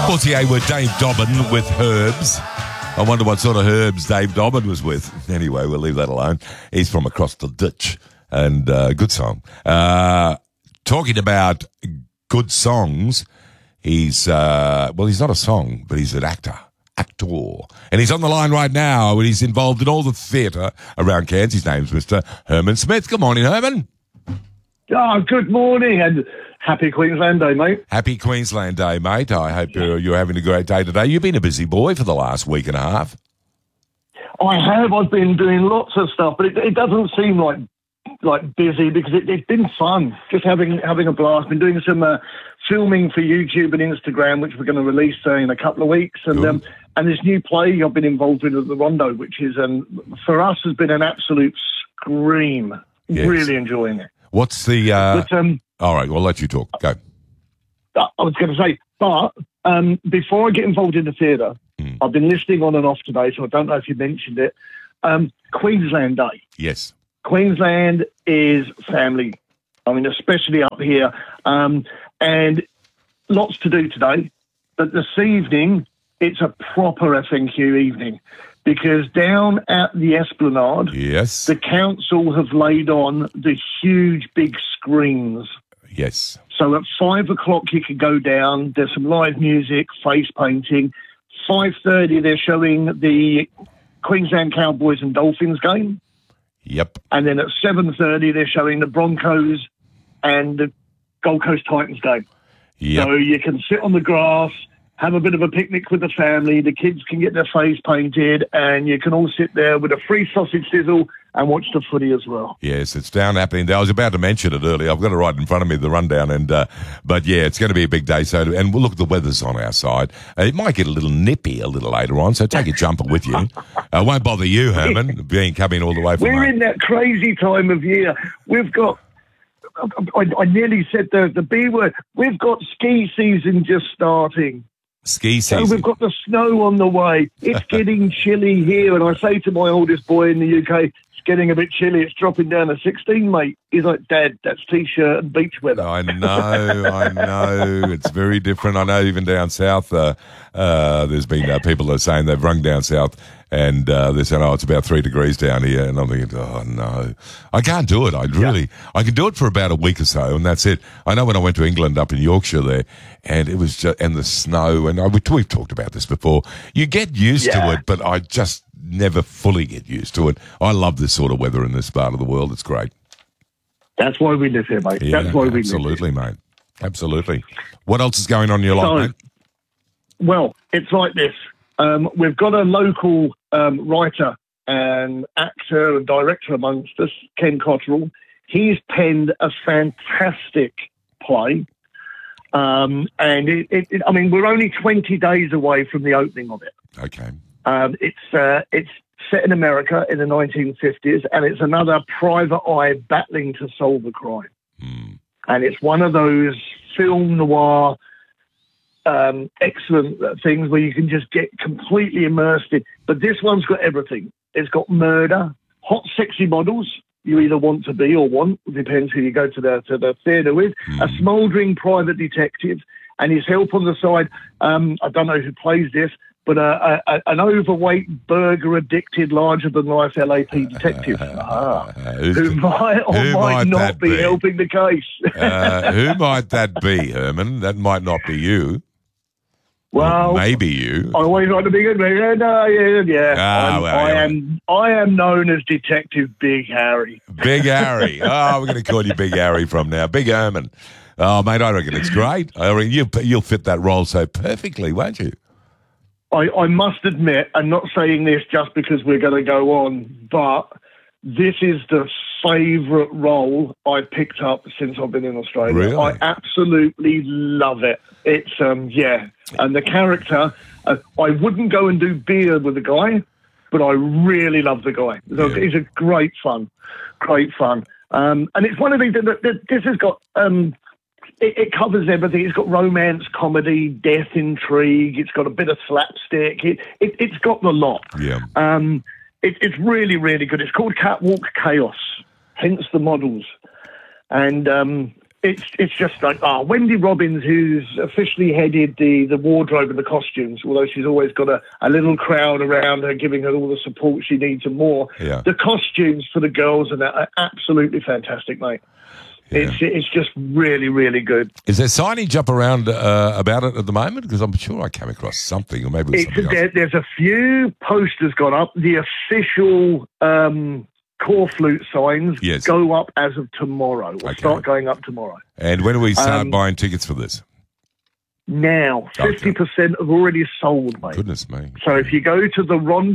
48 with Dave Dobbin with Herbs. I wonder what sort of herbs Dave Dobbin was with. Anyway, we'll leave that alone. He's from across the ditch, and good song. Talking about good songs, he's not a song, but he's an actor. And he's on the line right now, and he's involved in all the theatre around Cairns. His name's Mr. Herman Smith. Good morning, Herman. Oh, good morning, and happy Queensland Day, mate. Happy Queensland Day, mate. I hope you're having a great day today. You've been a busy boy for the last week and a half. I have. I've been doing lots of stuff, but it doesn't seem like busy because it's been fun. Just having a blast. Been doing some filming for YouTube and Instagram, which we're going to release in a couple of weeks, and this new play I've been involved with at the Rondo, which is for us has been an absolute scream. Yes. Really enjoying it. What's the? All right, we'll let you talk. Go. I was going to say, but before I get involved in the theatre, I've been listening on and off today, so I don't know if you mentioned it. Queensland Day. Yes. Queensland is family. I mean, especially up here, and lots to do today. But this evening, it's a proper FNQ evening. Because down at the Esplanade, yes, the council have laid on the huge big screens. Yes. So at 5 o'clock you can go down. There's some live music, face painting. 5:30 they're showing the Queensland Cowboys and Dolphins game. Yep. And then at 7:30 they're showing the Broncos and the Gold Coast Titans game. Yep. So you can sit on the grass, have a bit of a picnic with the family, the kids can get their face painted, and you can all sit there with a free sausage sizzle and watch the footy as well. Yes, it's down happening. I was about to mention it earlier. I've got it right in front of me, the rundown, but yeah, it's going to be a big day. So, and we'll look, the weather's on our side. It might get a little nippy a little later on, so take a jumper with you. Won't bother you, Herman, coming all the way from We're in that crazy time of year. We've got, I nearly said the B word, we've got ski season just starting. Ski season. So we've got the snow on the way. It's getting chilly here. And I say to my oldest boy in the UK, it's getting a bit chilly. It's dropping down to 16, mate. He's like, Dad, that's T-shirt and beach weather. I know. It's very different. I know even down south, there's been people that are saying they've rung down south and they're saying, it's about 3 degrees down here. And I'm thinking, oh, no. I can't do it. I can do it for about a week or so, and that's it. I know when I went to England up in Yorkshire there, and it was just, and the snow, and we've talked about this before. You get used to it, but I just never fully get used to it. I love this sort of weather in this part of the world. It's great. That's why we live here, mate. Yeah, that's why we live here. Absolutely, mate. Absolutely. What else is going on in your life, mate? Well, it's like this. We've got a local writer and actor and director amongst us, Ken Cotterill. He's penned a fantastic play. And I mean, we're only 20 days away from the opening of it. Okay. It's set in America in the 1950s, and it's another private eye battling to solve a crime. And it's one of those film noir excellent things where you can just get completely immersed in. But this one's got everything. It's got murder, hot, sexy models you either want to be or want, depends who you go to the theatre with, a smouldering private detective, and his help on the side, I don't know who plays this, but an overweight, burger-addicted, larger-than-life LAP detective who might or might not be helping the case. Who might that be, Herman? That might not be you. Well, maybe you. I always like to be good. I am known as Detective Big Harry. Big Harry. Oh, we're going to call you Big Harry from now. Big Herman. Oh, mate, I reckon it's great. I mean, you'll fit that role so perfectly, won't you? I must admit, I'm not saying this just because we're going to go on, but this is the favourite role I've picked up since I've been in Australia. Really? I absolutely love it. It's, and the character, I wouldn't go and do beer with the guy, but I really love the guy. Yeah. He's a great fun. And it's one of these that this has got, it covers everything. It's got romance, comedy, death, intrigue. It's got a bit of slapstick. It's got the lot. Yeah. It's really, really good. It's called Catwalk Chaos, hence the models. And It's just like, Wendy Robbins, who's officially headed the wardrobe and the costumes, although she's always got a little crowd around her giving her all the support she needs and more. Yeah. The costumes for the girls are absolutely fantastic, mate. Yeah. It's just really, really good. Is there signage up around about it at the moment? Because I'm sure I came across something, or maybe it was something else. There's a few posters gone up. The official core flute signs go up as of tomorrow, or start going up tomorrow. And when do we start buying tickets for this? Now, 50% have already sold, mate. Goodness me. So if you go to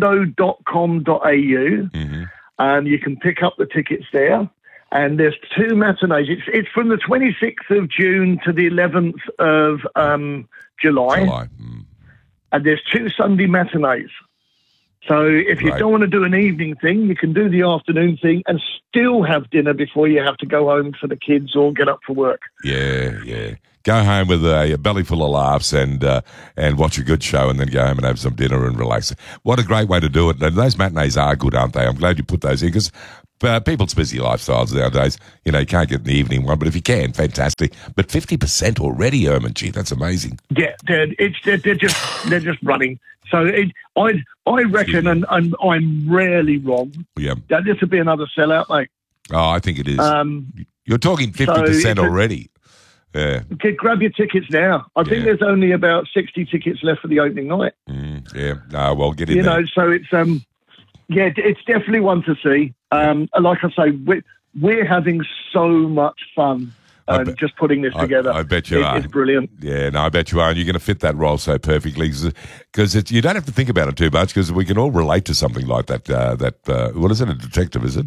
therondo.com.au, you can pick up the tickets there. And there's 2 matinees. It's from the 26th of June to the 11th of July. And there's 2 Sunday matinees. So if you don't want to do an evening thing, you can do the afternoon thing and still have dinner before you have to go home for the kids or get up for work. Yeah. Go home with a belly full of laughs and watch a good show, and then go home and have some dinner and relax. What a great way to do it. And those matinees are good, aren't they? I'm glad you put those in, because people's busy lifestyles nowadays, you can't get an evening one, but if you can, fantastic. But 50% already, Herman, gee, that's amazing. Yeah, they're just running. So I reckon, and I'm rarely wrong, that this would be another sellout, mate. Oh, I think it is. You're talking 50% already. Yeah. Okay, grab your tickets now. I think there's only about 60 tickets left for the opening night. Well, get in there. So it's it's definitely one to see. Like I say, we're having so much fun just putting this together. I bet you are. It's brilliant. Yeah, no, I bet you are. And you're going to fit that role so perfectly, because you don't have to think about it too much, because we can all relate to something like that. What is it? A detective, is it?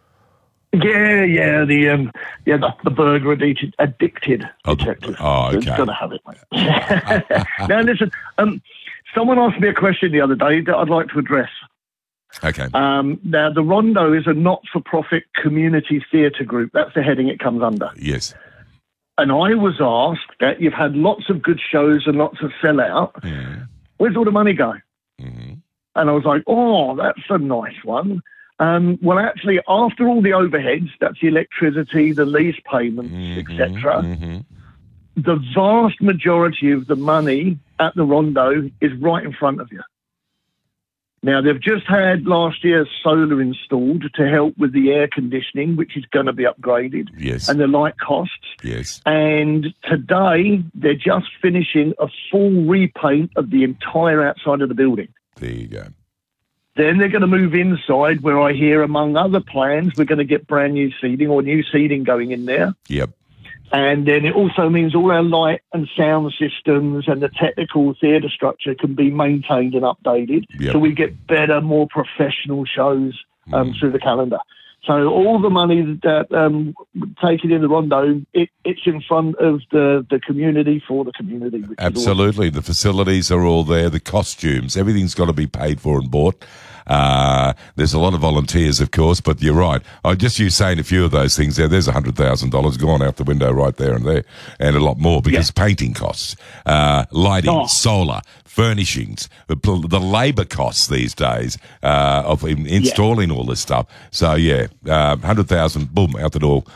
Yeah, the burger addicted detective. Oh, okay. Got to have it, mate. Now, listen, someone asked me a question the other day that I'd like to address. Okay. Now, the Rondo is a not-for-profit community theatre group. That's the heading it comes under. Yes. And I was asked that you've had lots of good shows and lots of sell-out. Where's all the money go? Mm-hmm. And I was like, that's a nice one. Well, actually, after all the overheads, that's the electricity, the lease payments, etc., the vast majority of the money at the Rondo is right in front of you. Now, they've just had last year's solar installed to help with the air conditioning, which is going to be upgraded, and the light costs. Yes. And today, they're just finishing a full repaint of the entire outside of the building. There you go. Then they're going to move inside, where I hear, among other plans, we're going to get brand new seating or new seating going in there. Yep. And then it also means all our light and sound systems and the technical theatre structure can be maintained and updated. Yep. So we get better, more professional shows through the calendar. So all the money that taken in the Rondo, it's in front of the community for the community. Absolutely. The facilities are all there, the costumes, everything's got to be paid for and bought. There's a lot of volunteers, of course, but you're right. Just you saying a few of those things there's $100,000 gone out the window right there and there, and a lot more, because painting costs, lighting, solar, furnishings, the labour costs these days of installing all this stuff. So $100,000, boom, out the door.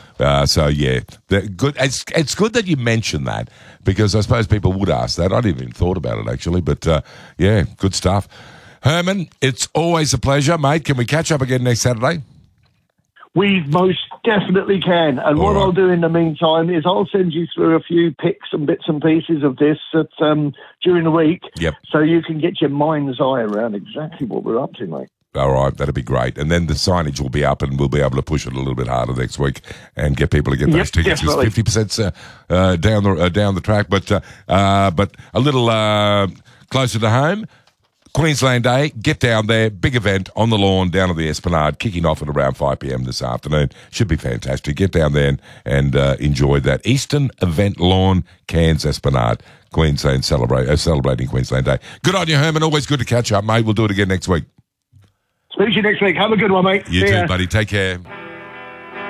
Good. It's good that you mentioned that, because I suppose people would ask that. I didn't even thought about it actually, but good stuff. Herman, it's always a pleasure, mate. Can we catch up again next Saturday? We most definitely can. And what I'll do in the meantime is I'll send you through a few pics and bits and pieces of this during the week, so you can get your mind's eye around exactly what we're up to, mate. All right, that'd be great. And then the signage will be up, and we'll be able to push it a little bit harder next week and get people to get those tickets. Definitely. It's 50% down the track, but a little closer to home. Queensland Day, get down there, big event on the lawn down at the Esplanade, kicking off at around 5 p.m. this afternoon. Should be fantastic. Get down there and enjoy that. Eastern Event Lawn, Cairns Esplanade, Queensland celebrating Queensland Day. Good on you, Herman. Always good to catch up, mate. We'll do it again next week. Speak to you next week. Have a good one, mate. You too, buddy. Take care.